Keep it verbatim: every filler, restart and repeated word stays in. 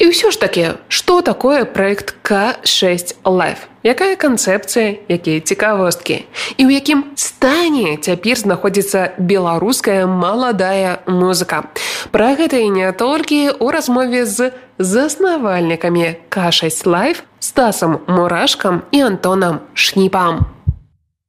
І ўсё ж такі, што такое праект ка шэсць Live? Якая канцэпцыя, якія цікавосткі? І ў якім стане цяпер знаходзіцца беларуская маладая музыка? Пра гэта і не толькі ў размове з заснавальнікамі ка шэсць Live Стасам Мурашкам і Антонам Шніпам.